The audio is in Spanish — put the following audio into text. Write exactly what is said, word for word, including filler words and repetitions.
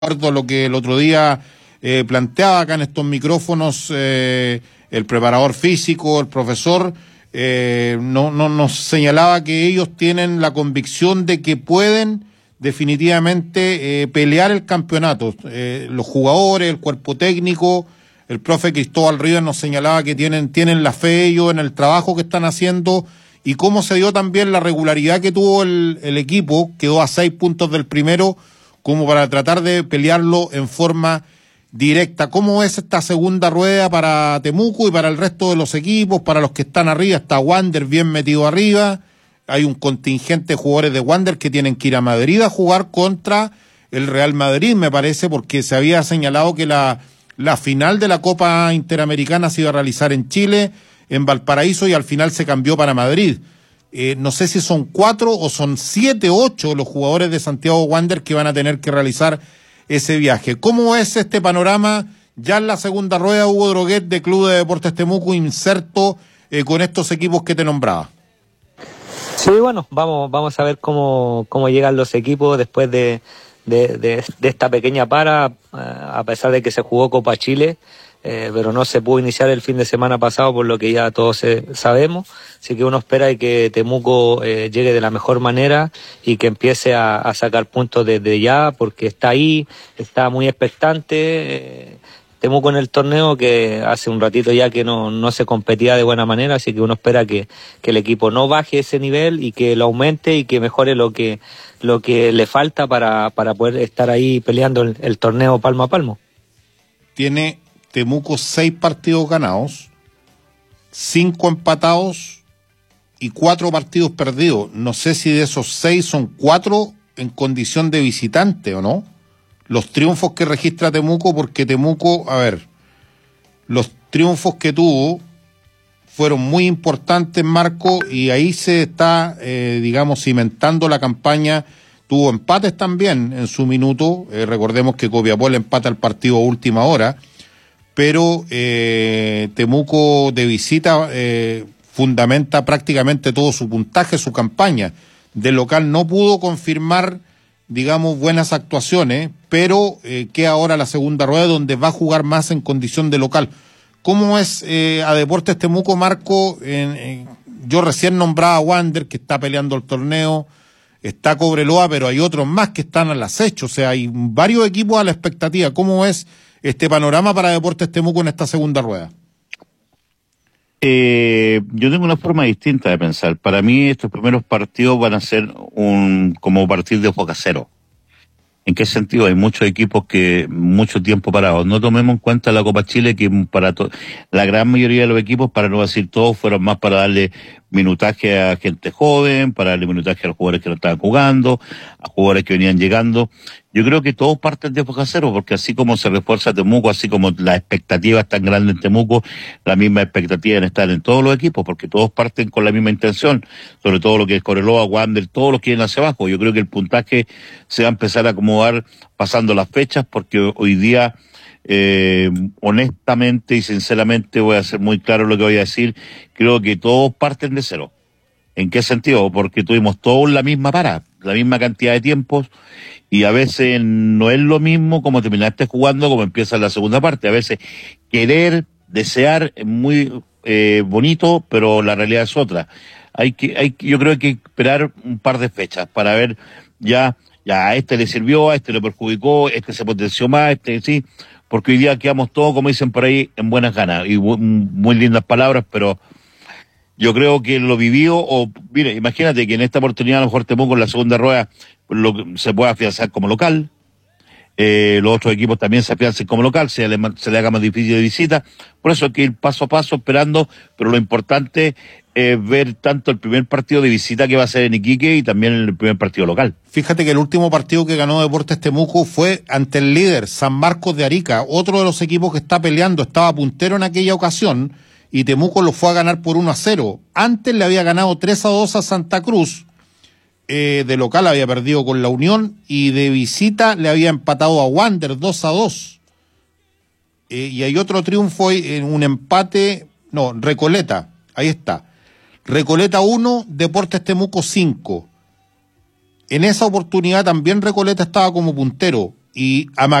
acuerdo a lo que el otro día eh, planteaba acá en estos micrófonos eh, el preparador físico, el profesor, eh, no, no nos señalaba que ellos tienen la convicción de que pueden definitivamente eh, pelear el campeonato. Eh, los jugadores, el cuerpo técnico, el profe Cristóbal Rivas nos señalaba que tienen, tienen la fe ellos en el trabajo que están haciendo y cómo se dio también la regularidad que tuvo el, el equipo, quedó a seis puntos del primero, como para tratar de pelearlo en forma directa. ¿Cómo es esta segunda rueda para Temuco y para el resto de los equipos, para los que están arriba? Está Wander bien metido arriba, hay un contingente de jugadores de Wander que tienen que ir a Madrid a jugar contra el Real Madrid, me parece, porque se había señalado que la, la final de la Copa Interamericana se iba a realizar en Chile, en Valparaíso, y al final se cambió para Madrid. Eh, no sé si son cuatro o son siete, ocho los jugadores de Santiago Wander que van a tener que realizar ese viaje. ¿Cómo es este panorama? Ya en la segunda rueda, Hugo Droguet, de Club de Deportes Temuco, inserto eh, con estos equipos que te nombraba. Sí, bueno, vamos, vamos a ver cómo, cómo llegan los equipos después de, de, de, de esta pequeña para, a pesar de que se jugó Copa Chile. Eh, pero no se pudo iniciar el fin de semana pasado, por lo que ya todos eh, sabemos, así que uno espera que Temuco eh, llegue de la mejor manera y que empiece a, a sacar puntos desde ya, porque está ahí, está muy expectante. eh, Temuco en el torneo, que hace un ratito ya que no, no se competía de buena manera, así que uno espera que, que el equipo no baje ese nivel y que lo aumente y que mejore lo que, lo que le falta para, para poder estar ahí peleando el, el torneo palmo a palmo. Tiene Temuco seis partidos ganados, cinco empatados y cuatro partidos perdidos. No sé si de esos seis son cuatro en condición de visitante o no. Los triunfos que registra Temuco, porque Temuco, a ver, los triunfos que tuvo fueron muy importantes, Marco, y ahí se está, eh, digamos, cimentando la campaña. Tuvo empates también en su minuto. Eh, recordemos que Copiapó le empata el partido a última hora. Pero eh, Temuco de visita eh, fundamenta prácticamente todo su puntaje, su campaña. De local no pudo confirmar, digamos, buenas actuaciones, pero eh, queda ahora la segunda rueda donde va a jugar más en condición de local. ¿Cómo es eh, a Deportes Temuco, Marco? En, en, yo recién nombraba a Wander, que está peleando el torneo, está Cobreloa, pero hay otros más que están al acecho, o sea, hay varios equipos a la expectativa. ¿Cómo es este panorama para Deportes Temuco en esta segunda rueda? Eh, yo tengo una forma distinta de pensar. Para mí estos primeros partidos van a ser un como partir de foca cero. ¿En qué sentido? Hay muchos equipos que mucho tiempo parados. No tomemos en cuenta la Copa Chile, que para to- la gran mayoría de los equipos, para no decir todos, fueron más para darle minutaje a gente joven, para darle minutaje a los jugadores que no estaban jugando, a jugadores que venían llegando. Yo creo que todos parten de foca cero, porque así como se refuerza Temuco, así como las expectativas tan grandes en Temuco, la misma expectativa en estar en todos los equipos, porque todos parten con la misma intención, sobre todo lo que es Cobreloa, Wander, todos los que vienen hacia abajo. Yo creo que el puntaje se va a empezar a acomodar pasando las fechas, porque hoy día, eh, honestamente y sinceramente, voy a ser muy claro lo que voy a decir, creo que todos parten de cero. ¿En qué sentido? Porque tuvimos todos la misma para, la misma cantidad de tiempos, y a veces no es lo mismo como terminaste jugando como empieza la segunda parte. A veces querer, desear es muy eh, bonito, pero la realidad es otra. Hay que, hay, yo creo que hay que esperar un par de fechas para ver ya, ya a este le sirvió, a este le perjudicó, este se potenció más, este sí, porque hoy día quedamos todos, como dicen por ahí, en buenas ganas, y bu- muy lindas palabras, pero yo creo que lo vivió, o mire, imagínate que en esta oportunidad a lo mejor Temuco en la segunda rueda lo, se puede afianzar como local, eh, los otros equipos también se afiancen como local, se le, se le haga más difícil de visita, por eso hay que ir paso a paso esperando, pero lo importante es ver tanto el primer partido de visita que va a ser en Iquique y también el primer partido local. Fíjate que el último partido que ganó Deportes Temuco fue ante el líder, San Marcos de Arica, otro de los equipos que está peleando, estaba puntero en aquella ocasión, y Temuco lo fue a ganar por uno a cero. Antes le había ganado tres a dos a Santa Cruz, eh, de local había perdido con la Unión, y de visita le había empatado a Wander dos a dos. Eh, y hay otro triunfo en un empate, no, Recoleta, ahí está. Recoleta uno, Deportes Temuco cinco. En esa oportunidad también Recoleta estaba como puntero. y ama